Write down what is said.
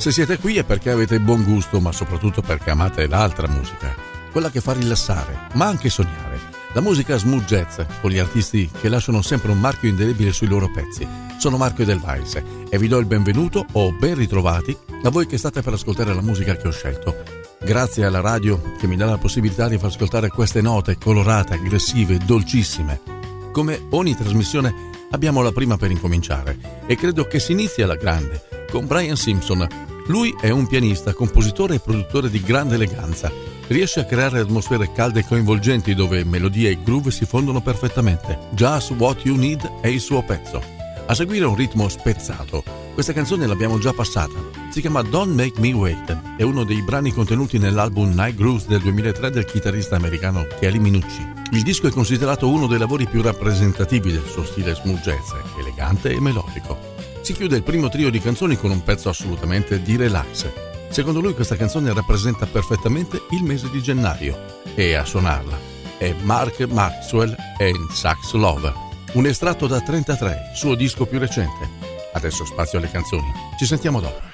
Se siete qui è perché avete buon gusto, ma soprattutto perché amate l'altra musica, quella che fa rilassare, ma anche sognare. La musica smooth jazz, con gli artisti che lasciano sempre un marchio indelebile sui loro pezzi. Sono Marco Edelweiss e vi do il benvenuto o ben ritrovati a voi che state per ascoltare la musica che ho scelto. Grazie alla radio che mi dà la possibilità di far ascoltare queste note colorate, aggressive, dolcissime. Come ogni trasmissione abbiamo la prima per incominciare e credo che si inizi alla grande con Brian Simpson. Lui è un pianista, compositore e produttore di grande eleganza. Riesce a creare atmosfere calde e coinvolgenti dove melodia e groove si fondono perfettamente. Just What You Need è il suo pezzo. A seguire un ritmo spezzato. Questa canzone l'abbiamo già passata. Si chiama Don't Make Me Wait. È uno dei brani contenuti nell'album Night Grooves del 2003 del chitarrista americano Kelly Minucci. Il disco è considerato uno dei lavori più rappresentativi del suo stile smooth jazz, elegante e melodico. Si chiude il primo trio di canzoni con un pezzo assolutamente di relax. Secondo lui questa canzone rappresenta perfettamente il mese di gennaio e a suonarla è Mark Maxwell and Sax Lover, un estratto da 33, suo disco più recente. Adesso spazio alle canzoni, ci sentiamo dopo.